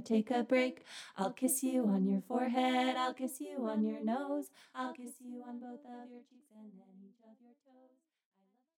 take a break. I'll kiss you on your forehead, I'll kiss you on your nose, I'll kiss you on both of your cheeks and then each of your toes.